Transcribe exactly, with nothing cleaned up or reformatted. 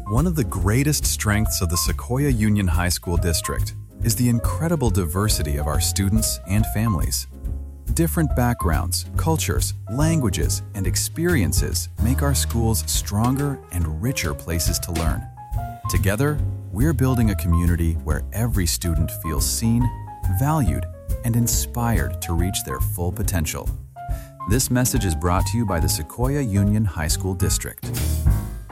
One of the greatest strengths of the Sequoia Union High School District is the incredible diversity of our students and families. Different backgrounds, cultures, languages, and experiences make our schools stronger and richer places to learn. Together, we're building a community where every student feels seen, valued, and inspired to reach their full potential. This message is brought to you by the Sequoia Union High School District.